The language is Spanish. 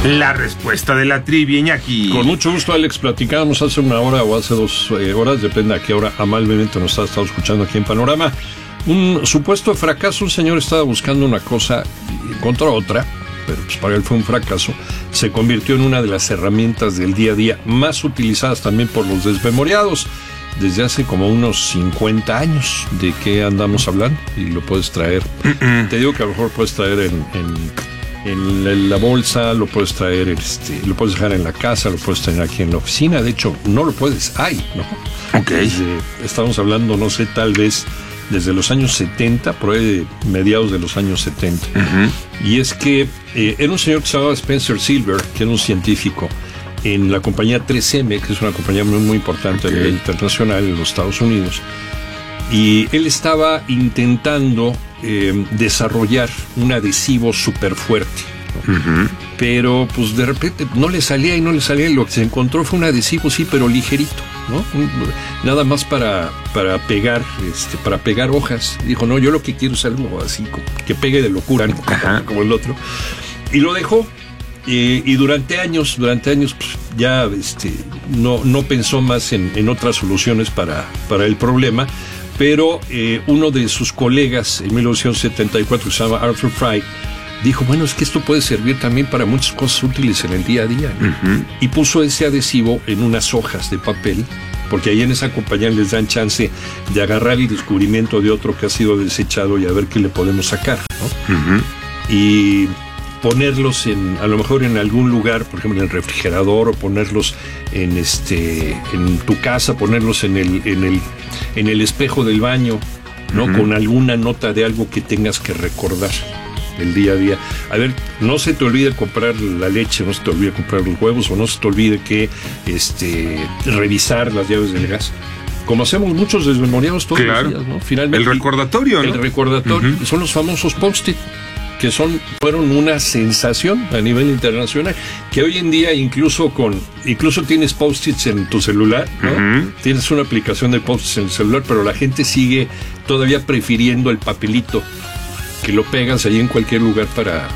La respuesta de la trivia, Iñaki. Con mucho gusto, Alex. Platicábamos hace una hora o hace 2 horas, depende a qué hora amablemente nos ha estado escuchando aquí en Panorama. Un supuesto fracaso, un señor estaba buscando una cosa y encontró otra, pero pues para él fue un fracaso. Se convirtió en una de las herramientas del día a día más utilizadas también por los desmemoriados desde hace como unos 50 años. ¿De qué andamos hablando? Y lo puedes traer. Te digo que a lo mejor puedes traer en la bolsa, lo puedes traer, lo puedes dejar en la casa, lo puedes tener aquí en la oficina. De hecho, no lo puedes, ¿no? Ok. Estamos hablando, no sé, tal vez desde los años 70, por ahí de mediados de los años 70. Y es que era un señor que se llamaba Spencer Silver, que era un científico en la compañía 3M, que es una compañía muy, muy importante a nivel internacional en los Estados Unidos. Y él estaba intentando desarrollar un adhesivo súper fuerte, ¿no? Pero pues de repente no le salía. Lo que se encontró fue un adhesivo, sí, pero ligerito, ¿no? Nada más para pegar hojas. Dijo, no, yo lo que quiero es algo así que pegue de locura, ¿no? Como el otro. Y lo dejó. Y durante años pues, ya no pensó más en otras soluciones para el problema. Pero uno de sus colegas en 1974, que se llama Arthur Fry, dijo, bueno, es que esto puede servir también para muchas cosas útiles en el día a día, ¿no? Y puso ese adhesivo en unas hojas de papel, porque ahí en esa compañía les dan chance de agarrar el descubrimiento de otro que ha sido desechado y a ver qué le podemos sacar, ¿no? Y ponerlos a lo mejor en algún lugar, por ejemplo en el refrigerador, o ponerlos en tu casa, ponerlos en el espejo del baño, ¿no? Con alguna nota de algo que tengas que recordar el día a día. A ver, no se te olvide comprar la leche, no se te olvide comprar los huevos, o no se te olvide que revisar las llaves del gas, como hacemos muchos desmemoriados todos los días, ¿no? Finalmente, el recordatorio, ¿no? El recordatorio, son los famosos post-it, que fueron una sensación a nivel internacional, que hoy en día incluso tienes post-its en tu celular, ¿no? Tienes una aplicación de post-its en el celular, pero la gente sigue todavía prefiriendo el papelito, que lo pegas ahí en cualquier lugar para